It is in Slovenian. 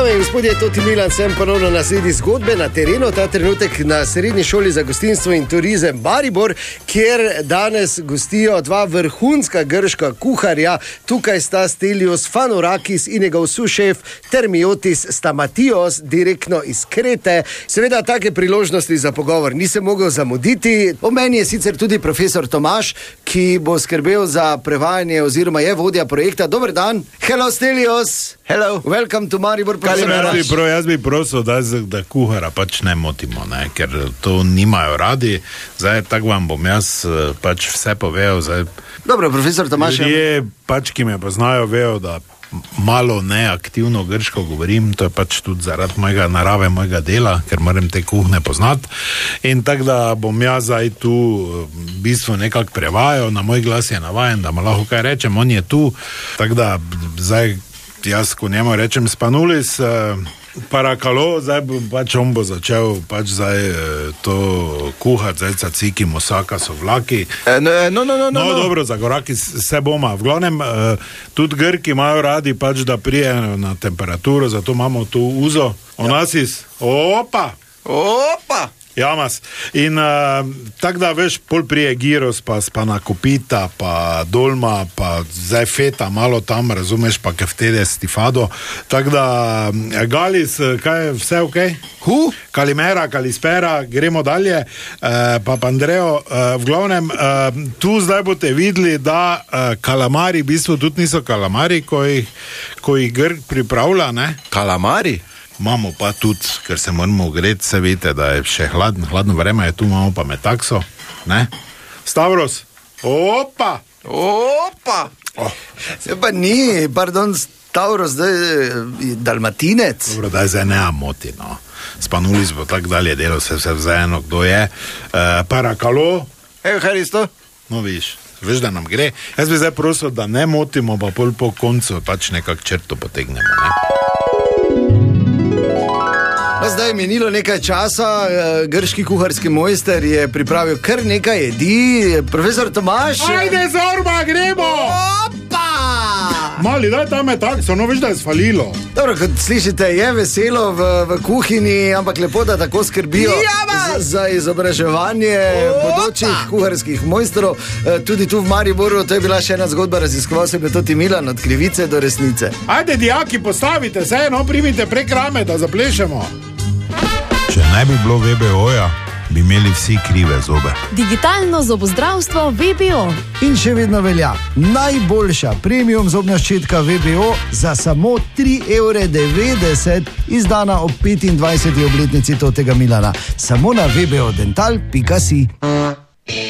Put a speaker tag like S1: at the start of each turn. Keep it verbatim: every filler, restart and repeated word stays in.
S1: Dame in gospodje, Toti Milan, sem ponovno na sredi zgodbe na terenu, ta trenutek na Srednji šoli za gostinstvo in turizem Maribor, kjer danes gostijo dva vrhunska grška kuharja. Tukaj sta Stelios Fanorakis in njegov sušef Termiotis Stamatios, direktno iz Krete. Seveda, take priložnosti za pogovor nisem mogel zamuditi. O meni je sicer tudi profesor Tomaž, ki bo skrbel za prevajanje oziroma je vodja projekta. Dober dan. Hello, Stelios.
S2: Hello.
S1: Welcome to Maribor.
S2: Jaz bi, pro, jaz bi prosil, da, da kuhara pač ne motimo, ne? Ker to nimajo radi. Zdaj, tako vam bom jaz pač vse povedal. Zdaj,
S1: dobro, profesor Tomaž.
S2: Ljudje, pač, ki me poznajo, vejo, da malo neaktivno grško govorim, to je pač tudi zaradi mojega narave, mojega dela, ker moram te kuhne poznati. In tako da bom jaz zdaj tu v bistvu nekako prevajal, na moj glas je navajen, da mu lahko kaj rečem, on je tu, tako da zdaj jaz, ko njemu rečem Spanulis, parakalo, zdaj bo pač on bo začel pač zdaj to kuhati, zdaj caciki, mosaka, sovlaki.
S1: No, no, no, no,
S2: no, no. Dobro, za goraki se boma. V glavnem, tudi Grki imajo radi pač, da prijejo na temperaturo, zato imamo tu uzo. Onasis, opa!
S1: Opa!
S2: Jamas. In uh, tako da veš, pol prije giros, pa spanakopita, pa dolma, pa zdaj feta, malo tam, razumeš, pa keftede stifado. Tako da, Galis, kaj je vse ok?
S1: Hu?
S2: Kalimera, kalispera, gremo dalje. Uh, pa Andrejo, uh, v glavnem, uh, tu zdaj boste videli, da uh, kalamari v bistvu tudi niso kalamari, ko jih, ko jih Grk pripravlja, ne?
S1: Kalamari?
S2: Imamo pa tudi, ker se moramo ogreti, se veste, da je še hladno, hladno vreme je tu, imamo pa metakso, ne? Stavros, opa!
S1: Opa!
S2: Oh.
S1: Se pa ni, pardon, Stavros, da je dalmatinec.
S2: Dobro, da je zdaj ne moti, no. Spanulis bo tak dalje delal, se vse vzajeno, kdo je. Uh, parakalo.
S1: Evo, kaj je to?
S2: No, viš, veš, da nam gre. Jaz bi zdaj prosil, da ne motimo, pa pol po koncu pač nekak črto potegnemo, ne?
S1: No, zdaj je minilo nekaj časa, grški kuharski mojster je pripravil kar nekaj jedi. Profesor Tomaž...
S2: Ajde, Zorba, gremo!
S1: Opa!
S2: Mali, daj tam je takso, no veš, da je svalilo.
S1: Dobro, kot slišite, je veselo v, v kuhinji, ampak lepo, da tako skrbijo za, za izobraževanje bodočih kuharskih mojstrov. Tudi tu v Mariboru, to je bila še ena zgodba, raziskoval se je Toti Milan od krivice do resnice.
S2: Ajde, dijaki, postavite se, no, primite prek rame, da zaplešemo. Če ne bi bilo V B O-ja, bi imeli vsi krive zobe.
S3: Digitalno zobozdravstvo V B O.
S4: In še vedno velja najboljša premium zobna ščetka V B O za samo tri evre devetdeset, izdana ob petindvajseti obletnici Totega Milana. Samo na v b o dental pika si.